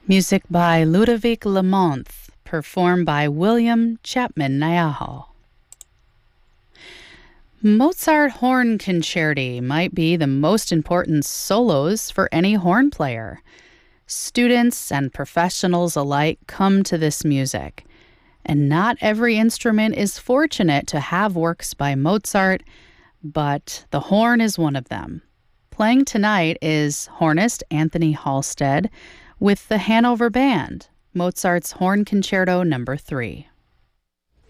Music by Ludovic Lamonth, performed by William Chapman Nyaho. Mozart Horn Concerti might be the most important solos for any horn player. Students and professionals alike come to this music, and not every instrument is fortunate to have works by Mozart, but the horn is one of them. Playing tonight is hornist Anthony Halstead with the Hanover Band, Mozart's Horn Concerto No. 3.